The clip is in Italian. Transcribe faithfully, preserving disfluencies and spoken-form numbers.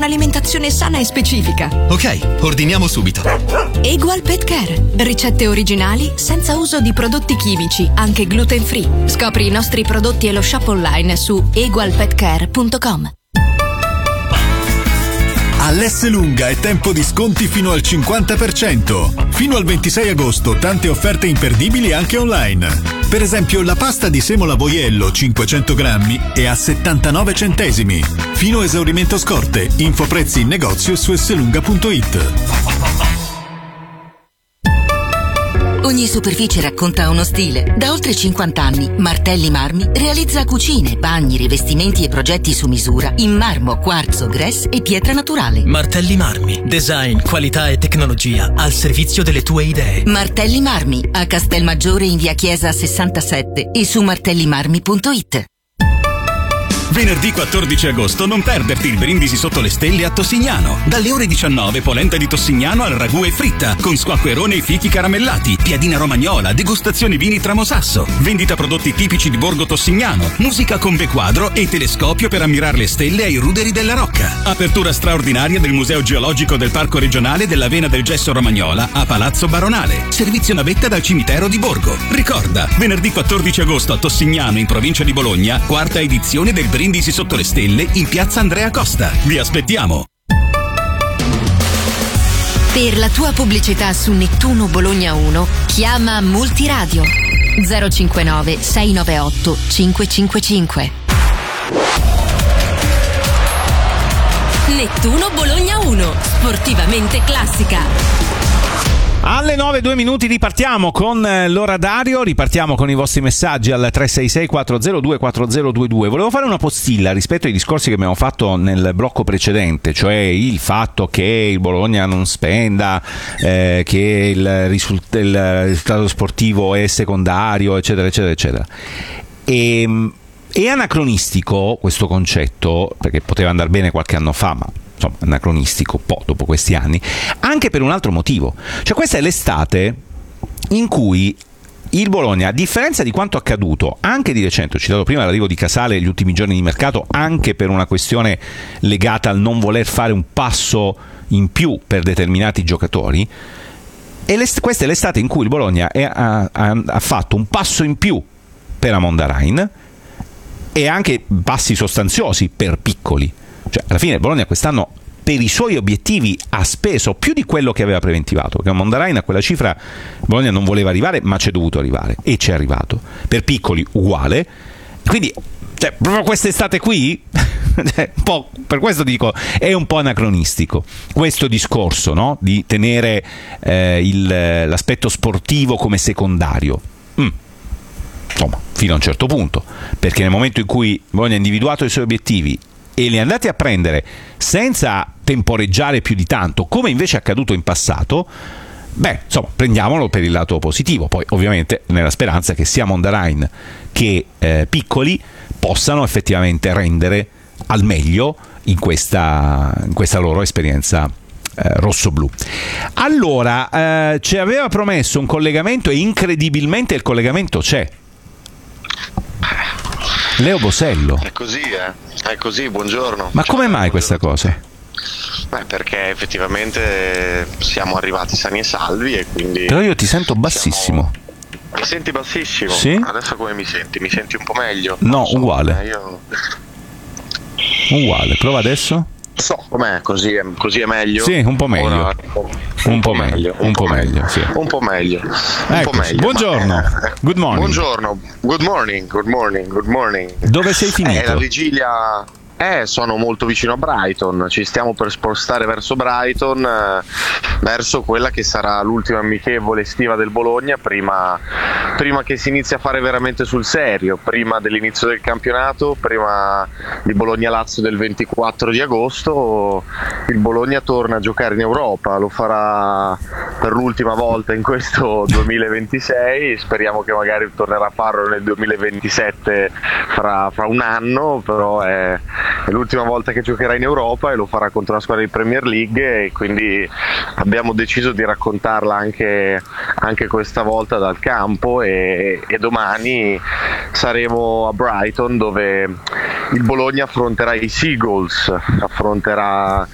un'alimentazione sana e specifica. Ok, ordiniamo subito. Egual Pet Care. Ricette originali senza uso di prodotti chimici, anche gluten free. Scopri i nostri prodotti e lo shop online su egual pet care punto com. All'Esselunga è tempo di sconti fino al cinquanta per cento. Fino al ventisei agosto tante offerte imperdibili anche online. Per esempio la pasta di semola Voiello cinquecento grammi è a settantanove centesimi. Fino a esaurimento scorte. Infoprezzi in negozio su esselunga punto it. Ogni superficie racconta uno stile. Da oltre cinquanta anni, Martelli Marmi realizza cucine, bagni, rivestimenti e progetti su misura in marmo, quarzo, grès e pietra naturale. Martelli Marmi. Design, qualità e tecnologia al servizio delle tue idee. Martelli Marmi, a Castelmaggiore in via Chiesa sessantasette e su martellimarmi punto it. Venerdì quattordici agosto non perderti il brindisi sotto le stelle a Tossignano. Dalle ore diciannove polenta di Tossignano al ragù e fritta, con squacquerone e fichi caramellati, piadina romagnola, degustazioni vini Tramosasso, vendita prodotti tipici di Borgo Tossignano, musica con V-quadro e telescopio per ammirare le stelle ai ruderi della Rocca. Apertura straordinaria del Museo Geologico del Parco Regionale della Vena del Gesso Romagnola a Palazzo Baronale. Servizio navetta dal cimitero di Borgo. Ricorda, venerdì quattordici agosto a Tossignano in provincia di Bologna, quarta edizione del brindisi sotto le stelle in piazza Andrea Costa. Vi aspettiamo! Per la tua pubblicità su Nettuno Bologna uno, chiama Multiradio zero cinquantanove sei novantotto cinquecentocinquantacinque. Nettuno Bologna uno, sportivamente classica. Alle nove e due minuti ripartiamo con l'oradario, ripartiamo con i vostri messaggi al tre sei sei quattro zero due quattro zero due due. Volevo fare una postilla rispetto ai discorsi che abbiamo fatto nel blocco precedente, cioè il fatto che il Bologna non spenda, eh, che il, risult- il risultato sportivo è secondario, eccetera, eccetera, eccetera. E, è anacronistico questo concetto, perché poteva andare bene qualche anno fa, ma insomma anacronistico un po' dopo questi anni, anche per un altro motivo. Cioè questa è l'estate in cui il Bologna, a differenza di quanto accaduto anche di recente, ho citato prima l'arrivo di Casale e gli ultimi giorni di mercato, anche per una questione legata al non voler fare un passo in più per determinati giocatori, e questa è l'estate in cui il Bologna è, ha, ha, ha fatto un passo in più per Amon Rain e anche passi sostanziosi per Piccoli. Cioè, alla fine il Bologna quest'anno per i suoi obiettivi ha speso più di quello che aveva preventivato, perché a Mondarain a quella cifra Bologna non voleva arrivare, ma c'è dovuto arrivare e c'è arrivato. Per Piccoli uguale. Quindi cioè, proprio quest'estate qui un po', per questo dico è un po' anacronistico questo discorso, no? Di tenere eh, il, l'aspetto sportivo come secondario. Mm. Insomma, fino a un certo punto, perché nel momento in cui Bologna ha individuato i suoi obiettivi e li andate a prendere senza temporeggiare più di tanto, come invece è accaduto in passato, beh, insomma, prendiamolo per il lato positivo. Poi, ovviamente, nella speranza che sia Mondarain che eh, Piccoli possano effettivamente rendere al meglio in questa, in questa loro esperienza eh, rosso-blu. Allora, eh, ci aveva promesso un collegamento e incredibilmente il collegamento c'è. Leo Bosello. È così, eh? È così, buongiorno. Ma come mai questa cosa? Beh, perché effettivamente siamo arrivati sani e salvi e quindi... Però io ti sento bassissimo. Siamo... Mi senti bassissimo? Sì? Adesso come mi senti? Mi senti un po' meglio? No, so, uguale. eh, io... Uguale, prova adesso. So, com'è? Così è, così è meglio? Sì, un po' meglio. Ora, un, un po' meglio, un po' meglio, meglio sì. Un po' meglio. Un ecco, po' meglio. Buongiorno. Ma, eh, good morning. Buongiorno. Good morning. Good morning. Good morning. Dove sei finito? Eh, la vigilia. Eh, sono molto vicino a Brighton, ci stiamo per spostare verso Brighton, eh, verso quella che sarà l'ultima amichevole estiva del Bologna, prima, prima che si inizi a fare veramente sul serio, prima dell'inizio del campionato, prima di Bologna-Lazio del ventiquattro di agosto. Il Bologna torna a giocare in Europa, lo farà per l'ultima volta in questo duemilaventisei, speriamo che magari tornerà a farlo nel duemilaventisette fra, fra un anno, però è... è l'ultima volta che giocherà in Europa e lo farà contro la squadra di Premier League, e quindi abbiamo deciso di raccontarla anche, anche questa volta dal campo, e, e domani saremo a Brighton dove il Bologna affronterà i Seagulls, affronterà